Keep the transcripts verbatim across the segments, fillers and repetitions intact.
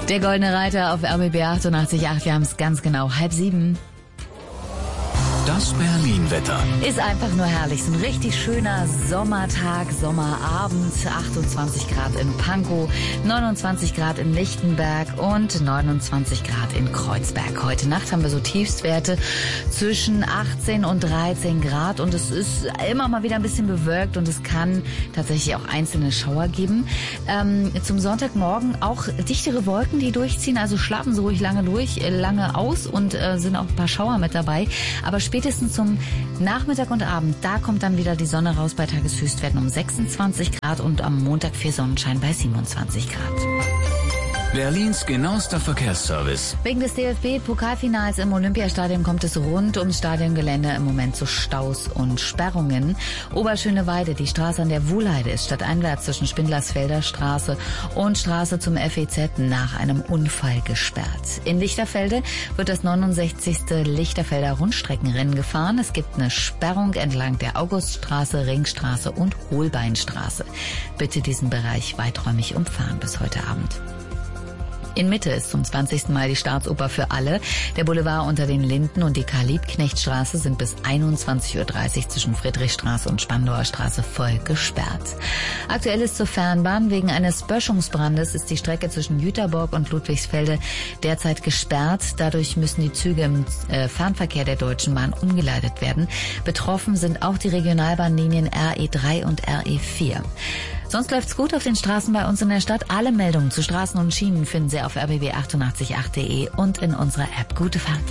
Der Goldene Reiter auf R B B achtundachtzig Komma acht. Wir haben es ganz genau halb sieben. Das Berlin-Wetter. Ist einfach nur herrlich. So ein richtig schöner Sommertag, Sommerabend. achtundzwanzig Grad in Pankow, neunundzwanzig Grad in Lichtenberg und neunundzwanzig Grad in Kreuzberg. Heute Nacht haben wir so Tiefstwerte zwischen achtzehn und dreizehn Grad und es ist immer mal wieder ein bisschen bewölkt und es kann tatsächlich auch einzelne Schauer geben. Ähm, zum Sonntagmorgen auch dichtere Wolken, die durchziehen, also schlafen so ruhig lange durch, äh, lange aus und äh, sind auch ein paar Schauer mit dabei. Aber spätestens zum Nachmittag und Abend, da kommt dann wieder die Sonne raus bei Tageshöchstwerten um sechsundzwanzig Grad und am Montag viel Sonnenschein bei siebenundzwanzig Grad. Berlins genauester Verkehrsservice. Wegen des D F B-Pokalfinals im Olympiastadion kommt es rund ums Stadiongelände im Moment zu Staus und Sperrungen. Oberschöneweide, die Straße an der Wuhlheide, ist stadteinwärts zwischen Spindlersfelder Straße und Straße zum F E Z nach einem Unfall gesperrt. In Lichterfelde wird das neunundsechzigste Lichterfelder Rundstreckenrennen gefahren. Es gibt eine Sperrung entlang der Auguststraße, Ringstraße und Holbeinstraße. Bitte diesen Bereich weiträumig umfahren bis heute Abend. In Mitte ist zum zwanzigsten Mal die Staatsoper für alle. Der Boulevard unter den Linden und die Karl-Liebknecht-Straße sind bis einundzwanzig Uhr dreißig zwischen Friedrichstraße und Spandauer Straße voll gesperrt. Aktuell ist zur Fernbahn. Wegen eines Böschungsbrandes ist die Strecke zwischen Jüterborg und Ludwigsfelde derzeit gesperrt. Dadurch müssen die Züge im äh, Fernverkehr der Deutschen Bahn umgeleitet werden. Betroffen sind auch die Regionalbahnlinien R E drei und R E vier. Sonst läuft's gut auf den Straßen bei uns in der Stadt. Alle Meldungen zu Straßen und Schienen finden Sie auf r b b achtundachtzig Komma acht punkt de und in unserer App. Gute Fahrt.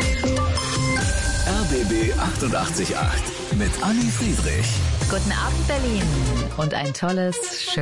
R B B achtundachtzig Komma acht mit Anni Friedrich. Guten Abend, Berlin. Und ein tolles, schönes